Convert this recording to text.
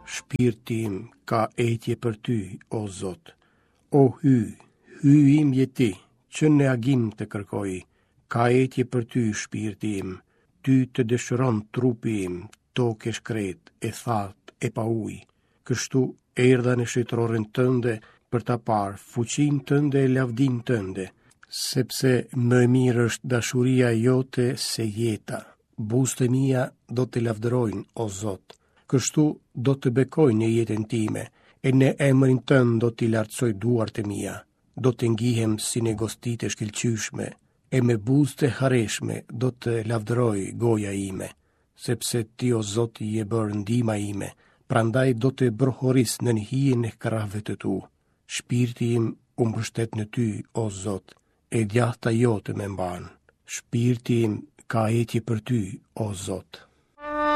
shpirti im ka etje për ty, o Zot. O hy im je ti, që në agim të kërkoj, ka etje për ty shpirti im, ty të dëshiron trupi im, tokë e shkret, e that, e pa ujë. Kështu erdha në shëtrorin tënde për ta parë fuqin tënde e lavdin tënde, sepse më mirë është dashuria jote se jeta. Buzët e mia do të lavdërojnë, o Zot. Kështu do të bekojnë në jetën time, e në emrin tënd do t'i lartësoj duart e mia. Do të ngihem si në gostitë e shkëlqyshme, e me buzët e hareshme do të lavdëroj goja ime, sepse ti, o Zot, je bërë ndihma ime, prandaj do të brohoris në hijen e krahëve të tu. Shpirti im u mbështet në ty, o Zot, e djahta jote më mban. Shpirti im ka etje për ty, o Zot.